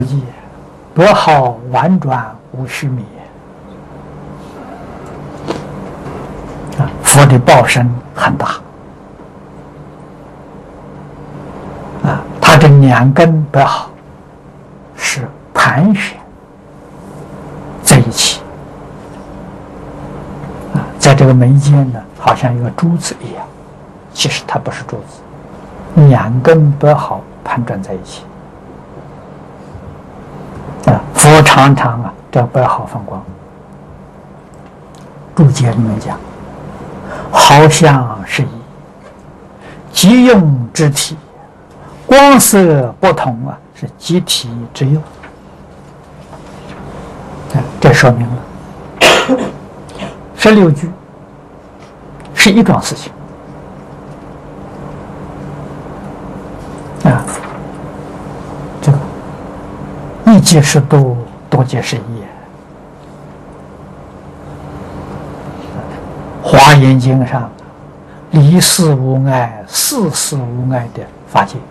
德好婉转无虚名佛的报身很大他的两根德好是盘旋在一起在这个眉间呢，好像一个珠子一样，其实它不是珠子，两根德好盘转在一起佛常常这德好放光。注解里面讲，好像是以即用之体，光色不同是即体之用。这说明了16句是一桩事情这个一即是多，多即是一。华严经上离事无碍，事事无碍的法界